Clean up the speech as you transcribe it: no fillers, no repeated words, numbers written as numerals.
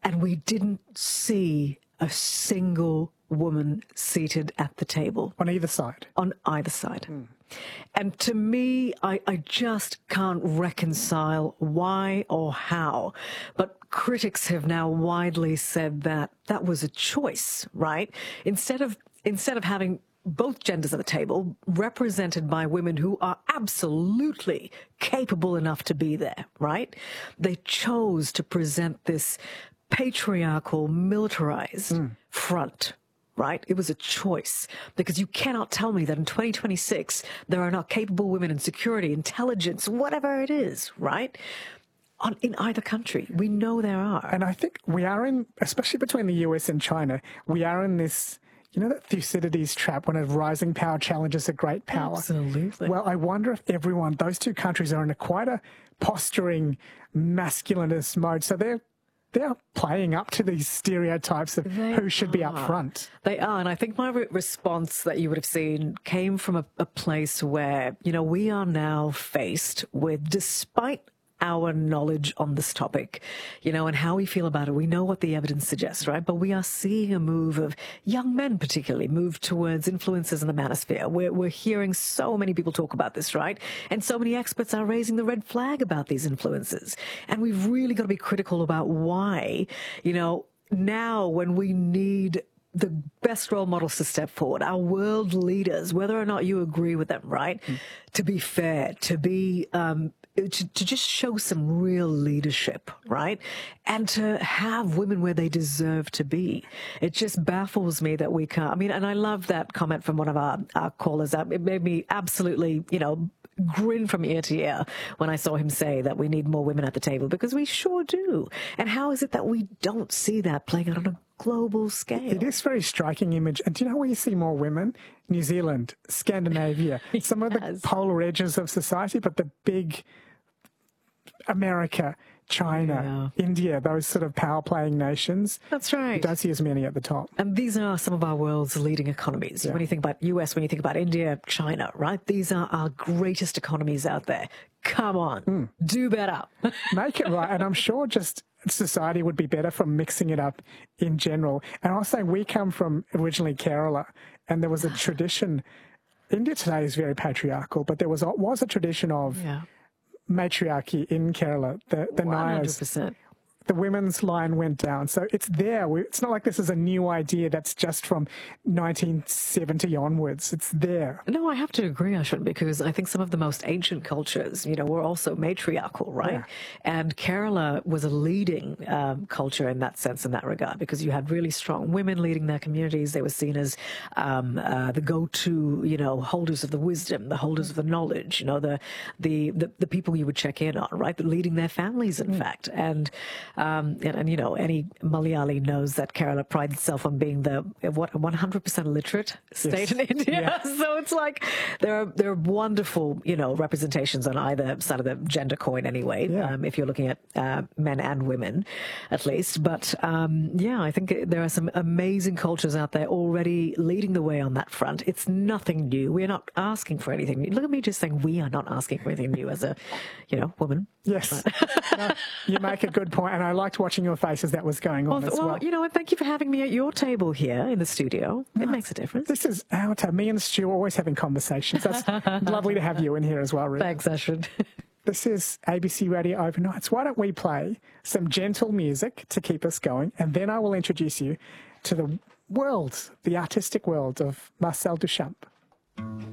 and we didn't see a single woman seated at the table. On either side? On either side. And to me, I just can't reconcile why or how. But critics have now widely said that that was a choice, right? Instead of having both genders at the table represented by women who are absolutely capable enough to be there, right? They chose to present this patriarchal, militarized front. Right? It was a choice, because you cannot tell me that in 2026 there are not capable women in security, intelligence, whatever it is, right? In either country. We know there are. And I think we are in, especially between the US and China, we are in this, you know, that Thucydides trap when a rising power challenges a great power. Absolutely. Well, I wonder if those two countries are in quite a posturing masculinist mode. So they're playing up to these stereotypes of who should be up front. They are, and I think my response that you would have seen came from a place where, you know, we are now faced with, despite our knowledge on this topic, you know, and how we feel about it. We know what the evidence suggests, right? But we are seeing a move of young men particularly move towards influences in the manosphere. We're hearing so many people talk about this, right? And so many experts are raising the red flag about these influences. And we've really got to be critical about why, you know, now when we need the best role models to step forward, our world leaders, whether or not you agree with them, right? To be fair, to be, to just show some real leadership, right? And to have women where they deserve to be. It just baffles me that we can't. I mean, and I love that comment from one of our callers. It made me absolutely, you know, grin from ear to ear when I saw him say that we need more women at the table, because we sure do. And how is it that we don't see that playing out on a global scale? It is a very striking image. And do you know where you see more women? New Zealand, Scandinavia, some of the polar edges of society, but the big America, China, India, those sort of power-playing nations. That's right. You don't see as many at the top. And these are some of our world's leading economies. When you think about US, when you think about India, China, right? These are our greatest economies out there. Come on, do better. Make it right. And I'm sure just society would be better from mixing it up in general. And I was saying, we come from originally Kerala, and there was a tradition. India today is very patriarchal, but there was a tradition of matriarchy in Kerala. The Nayars, 100%. the women's line went down. So it's there. It's not like this is a new idea that's just from 1970 onwards. It's there. No, I have to agree, Ashwin, because I think some of the most ancient cultures, you know, were also matriarchal, right? Yeah. And Kerala was a leading culture in that sense, in that regard, because you had really strong women leading their communities. They were seen as the go-to, you know, holders of the wisdom, the holders of the knowledge, you know, the people you would check in on, right? Leading their families, in fact. And you know, any Malayali knows that Kerala prides itself on being the 100% literate state in India. So it's like there are wonderful, you know, representations on either side of the gender coin anyway. If you're looking at men and women, at least. But yeah, I think there are some amazing cultures out there already leading the way on that front. It's nothing new. We're not asking for anything. Look at me just saying we are not asking for anything new as a, you know, woman. Yes, no, you make a good point, and I liked watching your face as that was going on as well. Well, you know, and thank you for having me at your table here in the studio. It makes a difference. This is our time. Me and Stu are always having conversations. That's lovely to have you in here as well, Ruth. Thanks, Ashwin. This is ABC Radio Overnights. Why don't we play some gentle music to keep us going, and then I will introduce you to the world, the artistic world of Marcel Duchamp.